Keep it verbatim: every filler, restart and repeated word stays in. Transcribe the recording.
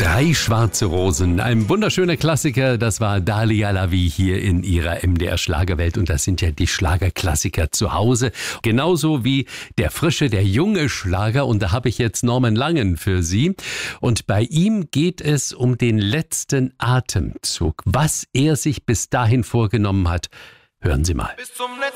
Drei schwarze Rosen, ein wunderschöner Klassiker, das war Dalia Lavi hier in ihrer M D R Schlagerwelt und das sind ja die Schlagerklassiker zu Hause, genauso wie der frische, der junge Schlager und da habe ich jetzt Norman Langen für Sie und bei ihm geht es um den letzten Atemzug, was er sich bis dahin vorgenommen hat. Hören Sie mal. Bis zum